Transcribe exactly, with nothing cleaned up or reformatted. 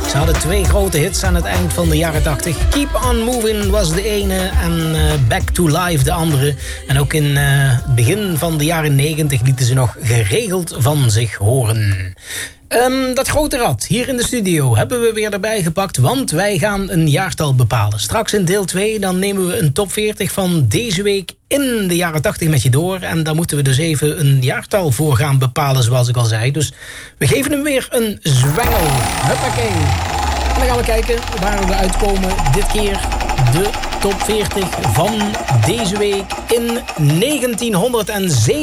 Ze hadden twee grote hits aan het eind van de jaren tachtig. Keep on Moving was de ene en uh, Back to Life de andere. En ook in uh, het begin van de jaren negentig lieten ze nog geregeld van zich horen. Um, dat grote rad hier in de studio hebben we weer erbij gepakt, want wij gaan een jaartal bepalen. Straks in deel twee dan nemen we een top veertig van deze week in de jaren tachtig met je door. En daar moeten we dus even een jaartal voor gaan bepalen, zoals ik al zei. Dus we geven hem weer een zwengel. Huppakee. En dan gaan we kijken waar we uitkomen. Dit keer de top veertig van deze week in negentienhonderdzeven.